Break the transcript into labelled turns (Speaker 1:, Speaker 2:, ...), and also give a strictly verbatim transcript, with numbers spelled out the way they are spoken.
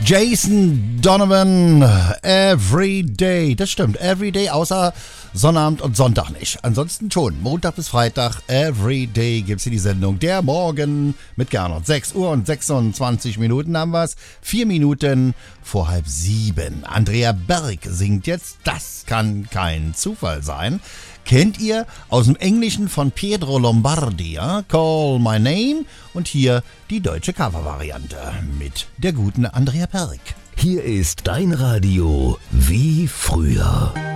Speaker 1: Jason Donovan, Everyday. Das stimmt, Everyday, außer Sonnabend und Sonntag nicht. Ansonsten schon, Montag bis Freitag, Everyday gibt's hier die Sendung. Der Morgen mit Gernot. sechs Uhr und sechsundzwanzig Minuten haben wir's. Vier Minuten vor halb sieben. Andrea Berg singt jetzt Das kann kein Zufall sein. Kennt ihr aus dem Englischen von Pietro Lombardi, ja? Call My Name. Und hier die deutsche Covervariante mit der guten Andrea Berg.
Speaker 2: Hier ist dein Radio wie früher.